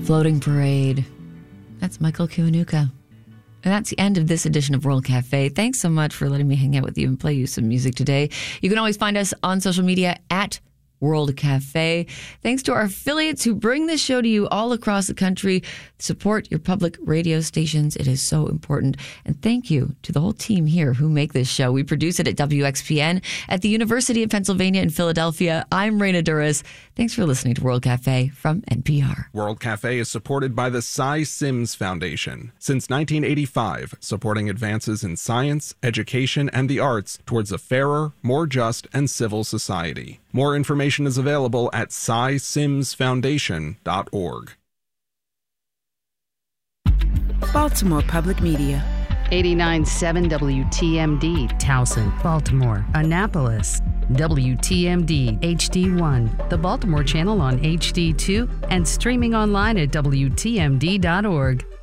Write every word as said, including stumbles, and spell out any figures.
Floating Parade. That's Michael Kiwanuka. And that's the end of this edition of World Cafe. Thanks so much for letting me hang out with you and play you some music today. You can always find us on social media at World Cafe. Thanks to our affiliates who bring this show to you all across the country. Support your public radio stations. It is so important. And thank you to the whole team here who make this show. We produce it at W X P N at the University of Pennsylvania in Philadelphia. I'm Raina Duras. Thanks for listening to World Cafe from N P R. World Cafe is supported by the Cy Sims Foundation. Since nineteen eighty-five, supporting advances in science, education, and the arts towards a fairer, more just, and civil society. More information is available at cy sims foundation dot org. Baltimore Public Media. eighty-nine point seven W T M D, Towson, Baltimore, Annapolis. W T M D H D one, the Baltimore channel on H D two, and streaming online at W T M D dot org.